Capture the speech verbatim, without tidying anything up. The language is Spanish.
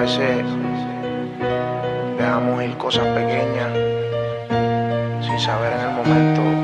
veces dejamos ir cosas pequeñas sin saber en el momento